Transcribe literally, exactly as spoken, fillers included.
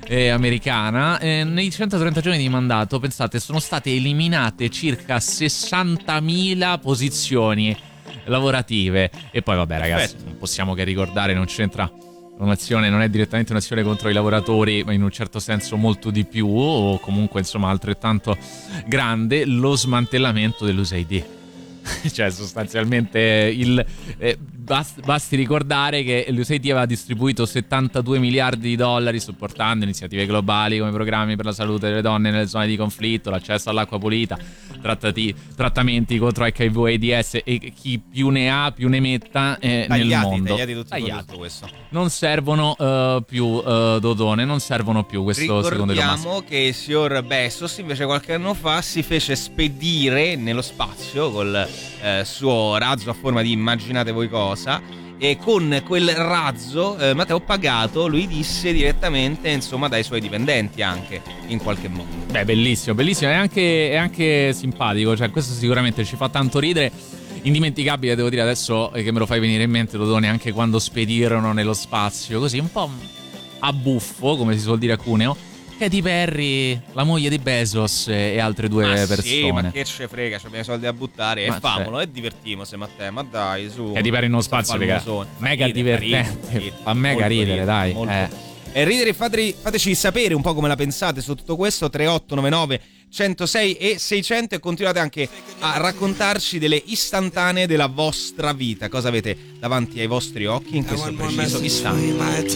eh, americana. Eh, nei centotrenta giorni di mandato, pensate, sono state eliminate circa sessantamila posizioni lavorative. E poi vabbè, ragazzi, Perfetto. non possiamo che ricordare, non c'entra un'azione, non è direttamente un'azione contro i lavoratori, ma in un certo senso molto di più, o comunque insomma altrettanto grande, lo smantellamento dell'U S A I D. Cioè sostanzialmente il, eh, basti, basti ricordare che l'U S A I D aveva distribuito settantadue miliardi di dollari supportando iniziative globali come programmi per la salute delle donne nelle zone di conflitto, l'accesso all'acqua pulita, trattati, trattamenti contro H I V AIDS, e chi più ne ha più ne metta eh, Tagliati, nel mondo. tagliati tutti Tagliati. tutto questo. Non servono uh, più uh, Dodone, non servono più, questo secondo Elon Musk. Ricordiamo che il signor Bezos invece qualche anno fa si fece spedire nello spazio col eh, suo razzo a forma di immaginate voi cosa, e con quel razzo eh, Matteo Pagato lui disse direttamente insomma dai suoi dipendenti anche in qualche modo. Beh, bellissimo, bellissimo, è anche, è anche simpatico, cioè questo sicuramente ci fa tanto ridere. Indimenticabile, devo dire adesso che me lo fai venire in mente, Dodone, anche quando spedirono nello spazio, così un po' a buffo, come si suol dire a Cuneo, Katy Perry, la moglie di Bezos e altre due ma persone. Sì, ma che ce frega, abbiamo i soldi da buttare e Ma famolo c'è. e divertimo se Matteo, ma dai su. Katy Perry nello spazio, raga, mega divertente, fa mega ridere, dai. Eh. E ridere, fate, fateci sapere un po' come la pensate su tutto questo. Tre otto nove nove centosei e seicento, e continuate anche a raccontarci delle istantanee della vostra vita. Cosa avete davanti ai vostri occhi in questo preciso istante?